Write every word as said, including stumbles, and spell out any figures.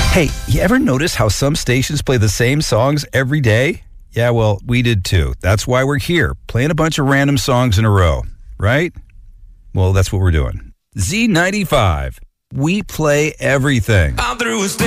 Hey, you ever notice how some stations play the same songs every day? Yeah, well, we did too. That's why we're here, playing a bunch of random songs in a row, right? Well, that's what we're doing. Z ninety-five. We play everything. I'm through with